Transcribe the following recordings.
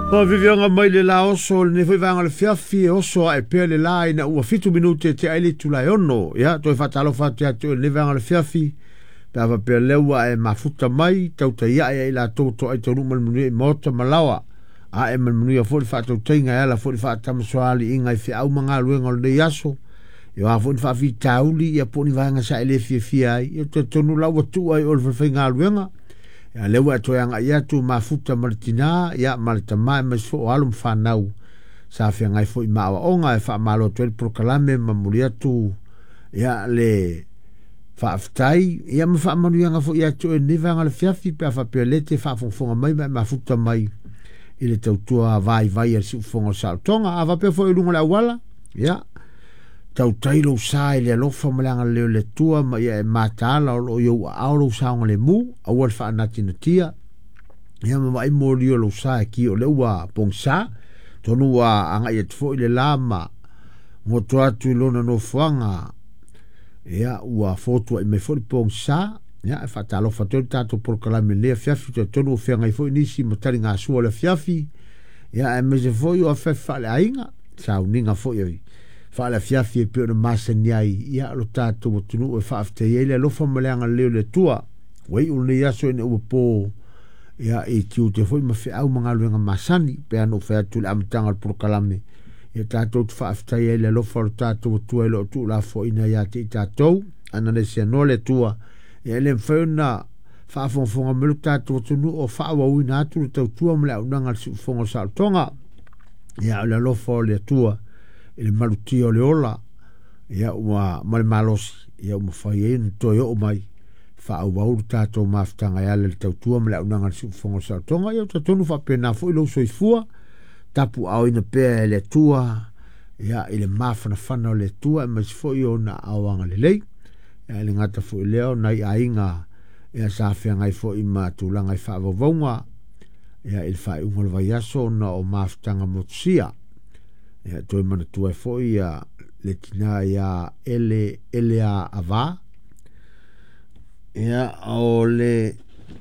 O vivionga mai le la oso ne foi vanga le fiafi oso e pe le la ina ua fitu minute te aile tu la ono ya toi fatalo fatu ya tu le vanga le fiafi pe ava pe lewa e mafuta mai tau te ia e la toto ai tonu mal munu e mota malawa a e mal munu ya fori fatu tenga ya la fori fatu tamaswali inga i fi au manga luenga le yaso yo a fori fatu tauli ya poni vanga sa ele fiafi ai yo te tonu la watu ai ol fenga luenga ya lewa to yang ya tu mafuta martina ya malta mai mas fo alum fanau sa fe ngai fo ma onga e fa malo to proklame mamulia tu ya le fa aftai ya ma fa manu yang fo ya to ni vanga le fiafi pe fa pe lete fa fonga mai mafuta mai ile tau tua vai e su fonga sa tonga ava pe fo lunga la wala ya tau tailo sai le lofa malanga le tua ma ia matala o yo auro saunga le mu awal fa natina tia ia ma mai morio lo sai ki o le wa pongsa tonu wa anga ia tfo ile lama mo toa tu lona no fuanga ia wa foto i me fo pongsa ia fa talo fa tato por kala me le fiafi tonu fe ngai fo inisi matali nga su le fiafi ia e me se fo yo fa le ainga sa uninga fo yo fa la fiafi pe o masa niai ia lo tato mo tunu e fa afte ele lo fa malanga le tua wei u le yaso ne u po ia e tiu te foi ma fe au manga luenga masani pe ano fe atu la amtanga por kalame ia tato fa afte ele lo fa tato tua lo tu la fo ina ia te tato ana le se no le tua ia le fa na fa fonga me lo tato tunu o fa wa uina tu tua mla unanga su fonga sa tonga ia la lo fa le tua ele maluti o le ola ia ua male malosi ia uma fai en toi o mai fa au wauru tato maftanga ia le tautua mele unanga su fongo sa tonga ia tatonu fa pena fo ilo soifua tapu au ina pea le tua ia ele mafana fana o le tua mas fo i ona awanga le lei ia le ngata fo i leo nai ainga ia sa fea ngai fo i matulanga i fa vavaunga ia il fa i ungol vaiaso na o maftanga motsia ia toi mana tua fo ia le tina ia ele a ava ia o le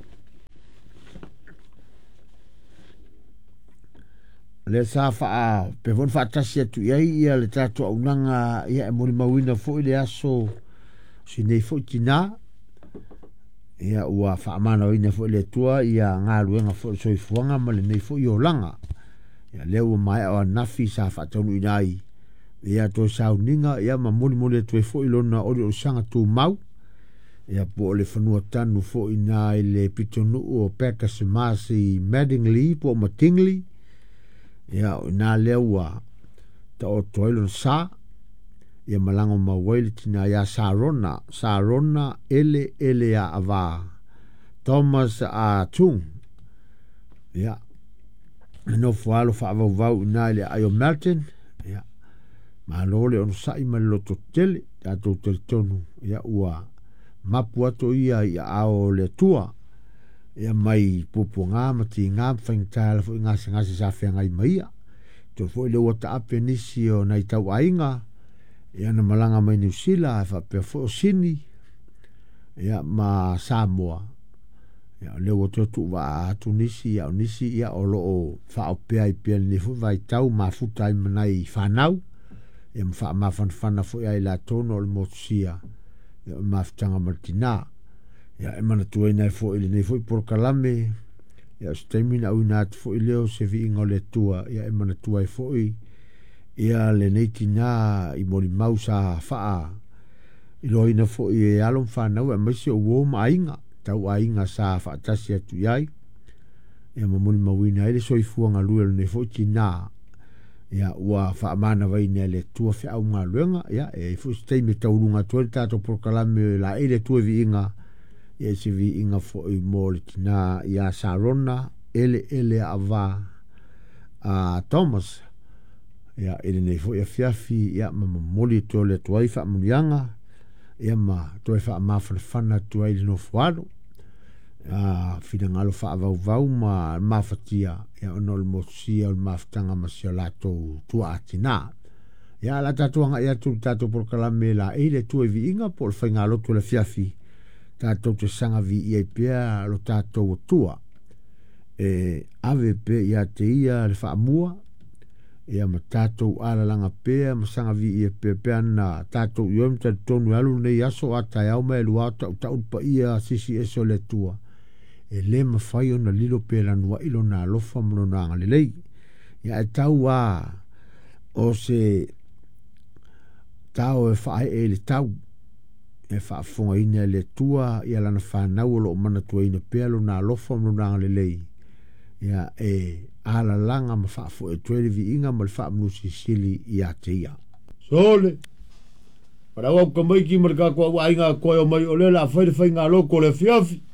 sa fa pe von fa tasia tu ia le tato unanga ia e mori mawina fo ile aso si nei fo tina ia ua fa mana ina fo le tua ia ngaluenga fo soifuanga ma le nei fo i olanga ia leo mai o nafi sa fa tonu inai ia to sauninga ia ma moli tu fo ilona o sanga tu mau ia po le fanua tanu fo inai le pitonu o peka se masi Madingley po Matingli ia na lewa ta o toilo sa ia malango mawele tina ia sarona ele a ava Thomas a tung ia no fualo fa vau nale ayo Melton ya ma lole on sai ma lo totele ya tonu ya ua mapua to ia ao le tua ya mai pupunga mati nga fengtal fo nga sa fe nga mai to fo le wata apenisio na tau ainga ya na malanga mai New Zealand fa pe fo sini ya ma Samoa ya le woto tu va Tunisia ya nisi ya olo fa opea i pe ni fu vai tau ma fu tai mai fanau ya fa ma fan fo ya la tono le motsia ya ma ftanga martina ya e mana tu ina fo ile ni fo por kalame ya stemina una fo ile o se vi ngole tua ya e mana tu ai fo ya le netina i mori mausa fa ilo ina fo e alon fanau e masi o wo mainga tau ainga sa fa tasia tu yai e mamuni mawina ele soifuanga luel ne fo tina ya ua fa mana vai ne le tua fa au ngaluenga ya e fo stay me tau lunga tu tato por kalame la ele tu viinga e se viinga fo i mol tina ya sarona ele ava a Thomas ya ele ne fo ya fiafi ya mamuli to le tu fa mulianga ia ma toi fa ma fana tu ai no fuado fina ngalo fa vau ma fatia ia no mo sia ma ftanga ma sia la to tu atina ia la tatuanga ia tu tatu por kalame la ile tu vi inga por fa ngalo tu le fiafi tatu te sanga vi ia pia lo tatu tua ave pe ia te ia le whaamua, ia ma tātou alalanga pēa, ma sanga vi ia pēpea na tātou iom ta tonu alu nei aso a tai au mai lua tau pa ia sisi eso le tua. Le ma whai o na lilo pēla nua ilo na alofa mano na ngale lei. Ia tau a o se tau whae le tau. Whaafonga ina le tua, ia lana whanau o lo mana tua ina pēlo na alofa mano na ngale lei. Ia ala langa ma whaafo tuere vi inga ma le whaamnusi sili ia te ia. Sole, para wau ka mai ki marika kua wainga koe o mai o le la whaere whainga loko le fiafi.